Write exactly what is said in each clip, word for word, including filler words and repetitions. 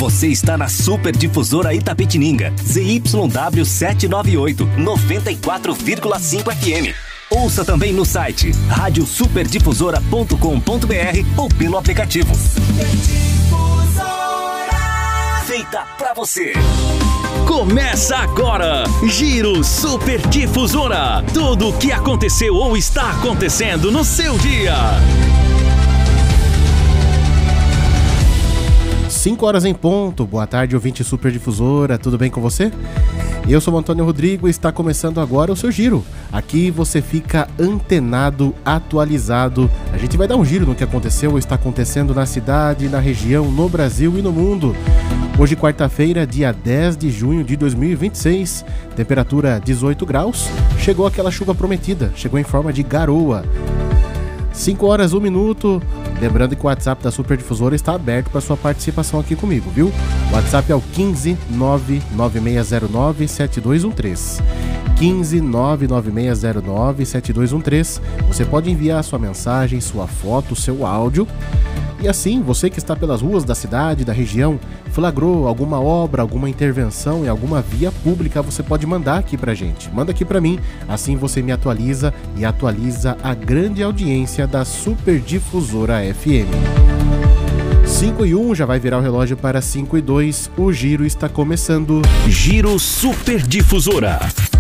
Você está na Super Difusora Itapetininga, Z Y W setecentos e noventa e oito, noventa e quatro vírgula cinco F M. Ouça também no site rádio super difusora ponto com ponto b r ou pelo aplicativo. Feita pra você. Começa agora, Giro Super Difusora. Tudo o que aconteceu ou está acontecendo no seu dia. cinco horas em ponto. Boa tarde, ouvinte Super Difusora. Tudo bem com você? Eu sou o Antônio Rodrigo e está começando agora o seu giro. Aqui você fica antenado, atualizado. A gente vai dar um giro no que aconteceu ou está acontecendo na cidade, na região, no Brasil e no mundo. Hoje, quarta-feira, dia dez de junho de dois mil e vinte e seis, temperatura dezoito graus. Chegou aquela chuva prometida, chegou em forma de garoa. cinco horas, um minuto. Lembrando que o WhatsApp da Super Difusora está aberto para sua participação aqui comigo, viu? O WhatsApp é o quinze nove nove seis zero nove sete dois um três. quinze nove nove seis zero nove sete dois um três. Você pode enviar sua mensagem, sua foto, seu áudio. E assim, você que está pelas ruas da cidade, da região, flagrou alguma obra, alguma intervenção em alguma via pública, você pode mandar aqui pra gente. Manda aqui pra mim, assim você me atualiza e atualiza a grande audiência da Super Difusora F M. cinco e um, já vai virar o relógio para cinco e dois, o giro está começando. Giro Super Difusora.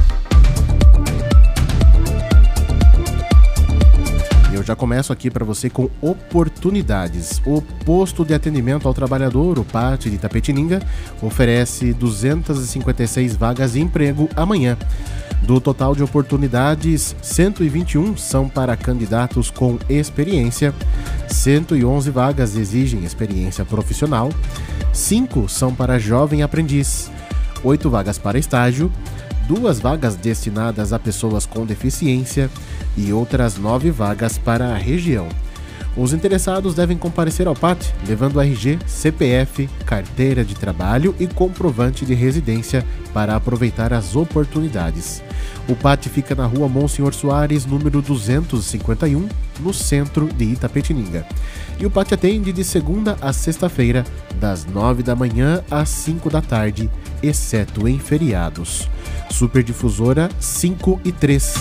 Eu já começo aqui para você com oportunidades. O posto de atendimento ao trabalhador, o PAT de Itapetininga, oferece duzentas e cinquenta e seis vagas de emprego amanhã. Do total de oportunidades, cento e vinte e um são para candidatos com experiência, cento e onze vagas exigem experiência profissional, cinco são para jovem aprendiz, oito vagas para estágio, duas vagas destinadas a pessoas com deficiência e outras nove vagas para a região. Os interessados devem comparecer ao PAT, levando R G, C P F, carteira de trabalho e comprovante de residência para aproveitar as oportunidades. O PAT fica na rua Monsenhor Soares, número duzentos e cinquenta e um, no centro de Itapetininga. E o PAT atende de segunda a sexta-feira, das nove da manhã às cinco da tarde, exceto em feriados. Super Difusora cinco e três.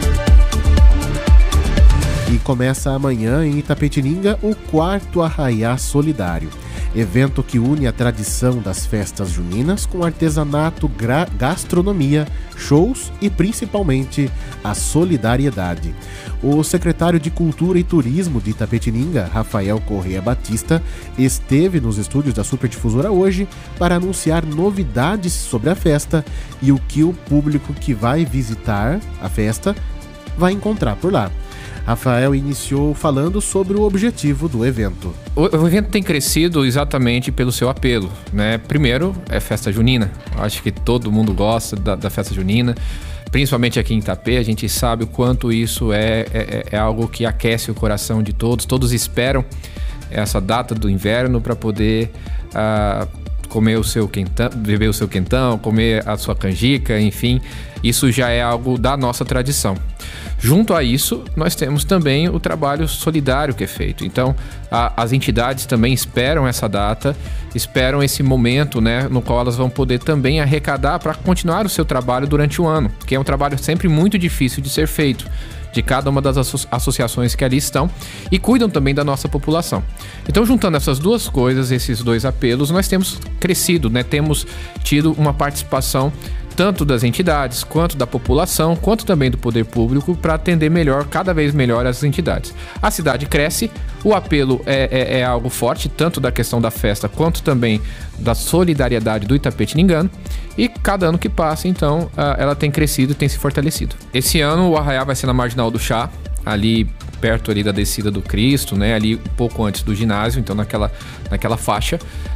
E começa amanhã em Itapetininga o quarto Arraiá Solidário, evento que une a tradição das festas juninas com artesanato, gra- gastronomia, shows e principalmente a solidariedade. O secretário de Cultura e Turismo de Itapetininga, Rafael Correia Batista, esteve nos estúdios da Super Difusora hoje para anunciar novidades sobre a festa e o que o público que vai visitar a festa vai encontrar por lá. Rafael iniciou falando sobre o objetivo do evento. O, o evento tem crescido exatamente pelo seu apelo, né? Primeiro, é festa junina. Acho que todo mundo gosta da, da festa junina, principalmente aqui em Itapê. A gente sabe o quanto isso é, é, é algo que aquece o coração de todos. Todos esperam essa data do inverno para poder uh, comer o seu quentão, beber o seu quentão, comer a sua canjica, enfim. Isso já é algo da nossa tradição. Junto a isso, nós temos também o trabalho solidário que é feito. Então, a, as entidades também esperam essa data, esperam esse momento, né, no qual elas vão poder também arrecadar para continuar o seu trabalho durante o ano, que é um trabalho sempre muito difícil de ser feito, de cada uma das asso- associações que ali estão e cuidam também da nossa população. Então, juntando essas duas coisas, esses dois apelos, nós temos crescido, né, temos tido uma participação tanto das entidades, quanto da população, quanto também do poder público para atender melhor, cada vez melhor as entidades. A cidade cresce, o apelo é, é, é algo forte, tanto da questão da festa, quanto também da solidariedade do Itapetiningano, e cada ano que passa, então, ela tem crescido e tem se fortalecido. Esse ano o Arraiá vai ser na Marginal do Chá, ali perto ali da descida do Cristo, né, ali um pouco antes do ginásio, então naquela, naquela faixa.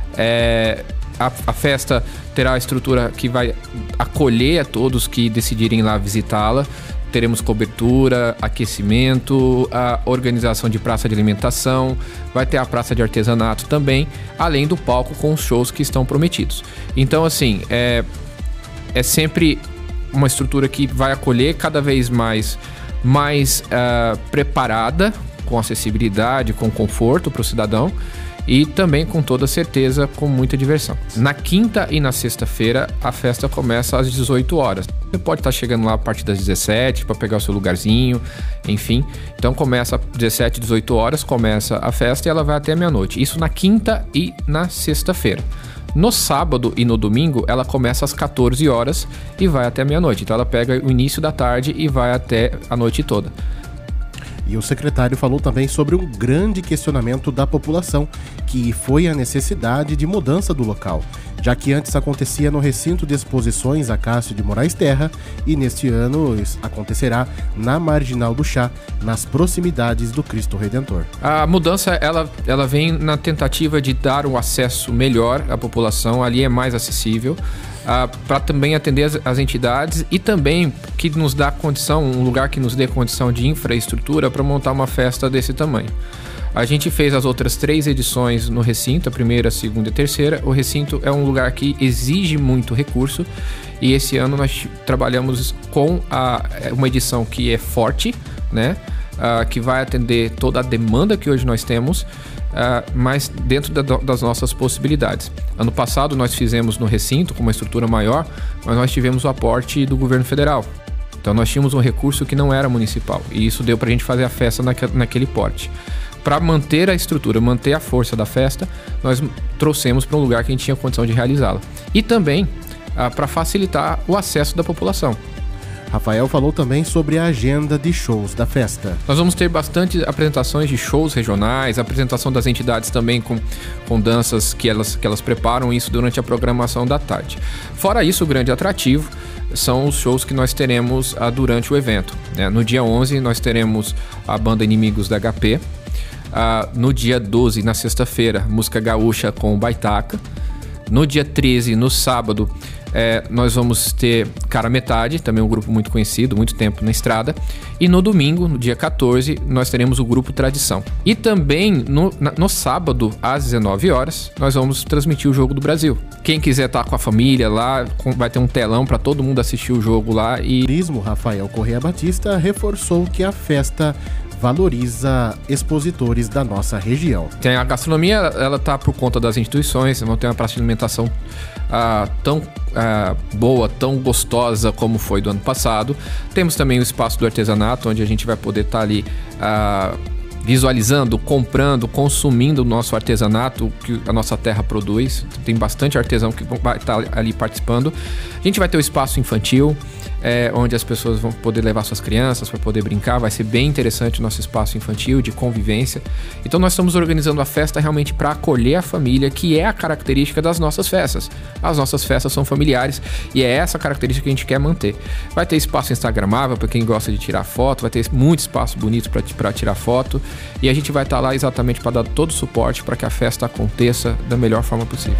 É... A, a festa terá a estrutura que vai acolher a todos que decidirem lá visitá-la. Teremos cobertura, aquecimento, a organização de praça de alimentação, vai ter a praça de artesanato também, além do palco com os shows que estão prometidos. Então, assim, é, é sempre uma estrutura que vai acolher cada vez mais, mais uh, preparada, com acessibilidade, com conforto para o cidadão. e também com toda certeza com muita diversão. Na quinta e na sexta-feira a festa começa às dezoito horas. Você pode estar chegando lá a partir das dezessete para pegar o seu lugarzinho, enfim. Então começa às dezessete, dezoito horas, começa a festa e ela vai até meia-noite. Isso na quinta e na sexta-feira. No sábado e no domingo, ela começa às quatorze horas e vai até meia-noite. Então ela pega o início da tarde e vai até a noite toda. E o secretário falou também sobre um grande questionamento da população, que foi a necessidade de mudança do local, já que antes acontecia no recinto de exposições Acácio de Moraes Terra e neste ano acontecerá na Marginal do Chá, nas proximidades do Cristo Redentor. A mudança ela, ela vem na tentativa de dar um acesso melhor à população, ali é mais acessível, Uh, para também atender as, as entidades e também que nos dá condição, um lugar que nos dê condição de infraestrutura para montar uma festa desse tamanho. A gente fez as outras três edições no recinto, a primeira, a segunda e a terceira. O recinto é um lugar que exige muito recurso e esse ano nós trabalhamos com a, uma edição que é forte, né? Uh, que vai atender toda a demanda que hoje nós temos, uh, mas dentro da, das nossas possibilidades. Ano passado nós fizemos no recinto com uma estrutura maior, mas nós tivemos o aporte do governo federal. Então nós tínhamos um recurso que não era municipal e isso deu para a gente fazer a festa naque, naquele porte. Para manter a estrutura, manter a força da festa, nós trouxemos para um lugar que a gente tinha condição de realizá-la. E também uh, para facilitar o acesso da população. Rafael falou também sobre a agenda de shows da festa. Nós vamos ter bastante apresentações de shows regionais, apresentação das entidades também com, com danças que elas, que elas preparam isso durante a programação da tarde. Fora isso, o grande atrativo são os shows que nós teremos ah, durante o evento. Né? No dia onze nós teremos a banda Inimigos da H P. Ah, no dia doze, na sexta-feira, música gaúcha com o Baitaca. No dia treze, no sábado, É, nós vamos ter Cara Metade, também um grupo muito conhecido, muito tempo na estrada. E no domingo, no dia quatorze, nós teremos o grupo Tradição. E também no, na, no sábado, às dezenove horas, nós vamos transmitir o Jogo do Brasil. Quem quiser estar com a família lá, com, vai ter um telão para todo mundo assistir o jogo lá. E... O turismo, Rafael Correia Batista, reforçou que a festa valoriza expositores da nossa região. Tem a gastronomia, ela tá por conta das instituições, não tem uma praça de alimentação ah, tão ah, boa, tão gostosa como foi do ano passado. Temos também o espaço do artesanato, onde a gente vai poder estar tá ali ah, visualizando, comprando, consumindo o nosso artesanato que a nossa terra produz. Tem bastante artesão que vai estar tá ali participando. A gente vai ter o espaço infantil, É, onde as pessoas vão poder levar suas crianças para poder brincar. Vai ser bem interessante o nosso espaço infantil de convivência. Então nós estamos organizando a festa realmente para acolher a família, que é a característica das nossas festas. As nossas festas são familiares e é essa característica que a gente quer manter. Vai ter espaço instagramável para quem gosta de tirar foto, vai ter muito espaço bonito para tirar foto e a gente vai estar tá lá exatamente para dar todo o suporte para que a festa aconteça da melhor forma possível.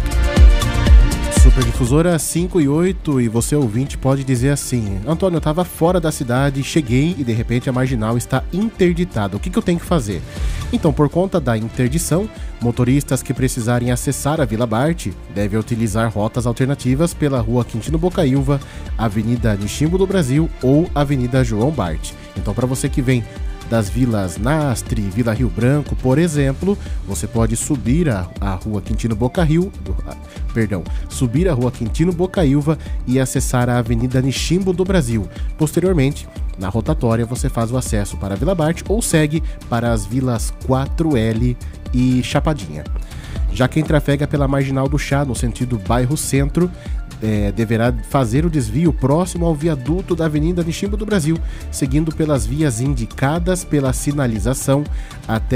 Superdifusora cinco e oito, e você ouvinte pode dizer assim: Antônio, eu estava fora da cidade, cheguei e de repente a Marginal está interditada. O que, que eu tenho que fazer? Então, por conta da interdição, motoristas que precisarem acessar a Vila Bart devem utilizar rotas alternativas pela Rua Quintino Bocaiúva, Avenida Nishimbo do Brasil ou Avenida João Bart. Então, para você que vem das vilas Nastre, Vila Rio Branco, por exemplo, você pode subir a, a Rua Quintino Bocaiúva, perdão, subir a Rua Quintino Bocaiúva e acessar a Avenida Nishimbo do Brasil. Posteriormente, na rotatória, você faz o acesso para a Vila Bart ou segue para as vilas quatro L e Chapadinha. Já quem trafega pela Marginal do Chá, no sentido bairro Centro, É, deverá fazer o desvio próximo ao viaduto da Avenida Nishimbo do Brasil, seguindo pelas vias indicadas pela sinalização até